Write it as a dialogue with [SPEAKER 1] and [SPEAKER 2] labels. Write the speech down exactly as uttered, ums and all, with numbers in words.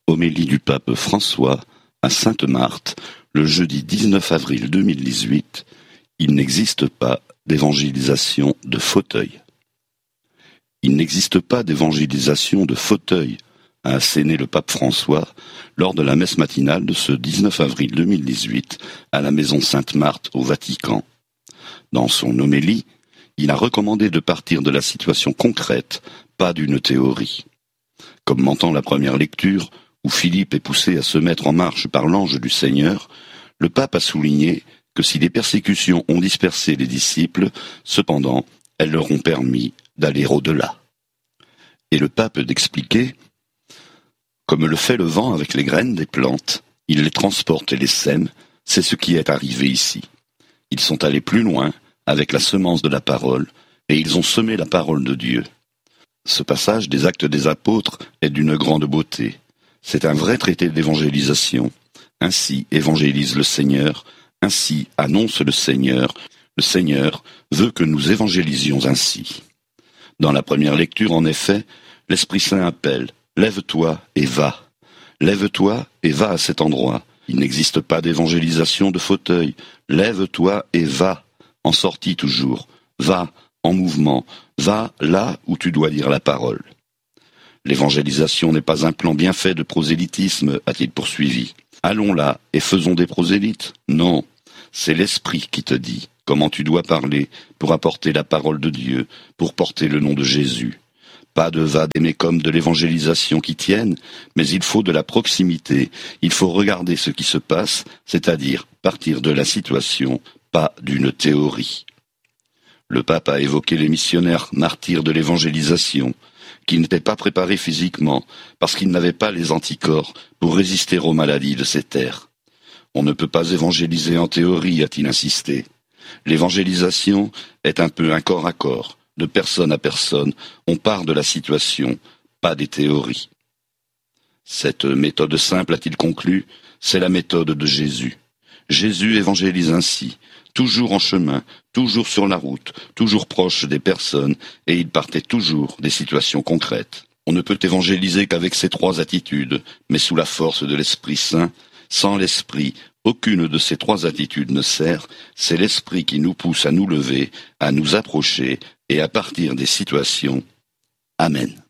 [SPEAKER 1] Homélie du pape François à Sainte-Marthe, le jeudi dix-neuf avril deux mille dix-huit. Il n'existe pas d'évangélisation de fauteuil. Il n'existe pas d'évangélisation de fauteuil, a asséné le pape François lors de la messe matinale de ce dix-neuf avril deux mille dix-huit à la maison Sainte-Marthe au Vatican. Dans son homélie, il a recommandé de partir de la situation concrète, pas d'une théorie. Commentant la première lecture, où Philippe est poussé à se mettre en marche par l'ange du Seigneur, le pape a souligné que si les persécutions ont dispersé les disciples, cependant, elles leur ont permis d'aller au-delà. Et le pape d'expliquer, comme le fait le vent avec les graines des plantes, il les transporte et les sème, c'est ce qui est arrivé ici. Ils sont allés plus loin avec la semence de la parole, et ils ont semé la parole de Dieu. Ce passage des Actes des Apôtres est d'une grande beauté. C'est un vrai traité d'évangélisation. Ainsi évangélise le Seigneur, ainsi annonce le Seigneur. Le Seigneur veut que nous évangélisions ainsi. Dans la première lecture, en effet, l'Esprit Saint appelle « Lève-toi et va ». Lève-toi et va à cet endroit. Il n'existe pas d'évangélisation de fauteuil. Lève-toi et va, en sortie toujours. Va, en mouvement. Va là où tu dois dire la parole. L'évangélisation n'est pas un plan bien fait de prosélytisme, a-t-il poursuivi. Allons là et faisons des prosélytes. Non, c'est l'Esprit qui te dit comment tu dois parler pour apporter la parole de Dieu, pour porter le nom de Jésus. Pas de vade-mecum de l'évangélisation qui tienne, mais il faut de la proximité, il faut regarder ce qui se passe, c'est-à-dire partir de la situation, pas d'une théorie. Le pape a évoqué les missionnaires martyrs de l'évangélisation, qui n'étaient pas préparés physiquement, parce qu'ils n'avaient pas les anticorps pour résister aux maladies de ces terres. On ne peut pas évangéliser en théorie, a-t-il insisté. L'évangélisation est un peu un corps à corps, de personne à personne, on part de la situation, pas des théories. Cette méthode simple, a-t-il conclu, c'est la méthode de Jésus. Jésus évangélise ainsi, toujours en chemin, toujours sur la route, toujours proche des personnes, et il partait toujours des situations concrètes. On ne peut évangéliser qu'avec ces trois attitudes, mais sous la force de l'Esprit Saint. Sans l'Esprit, aucune de ces trois attitudes ne sert, c'est l'Esprit qui nous pousse à nous lever, à nous approcher et à partir des situations. Amen.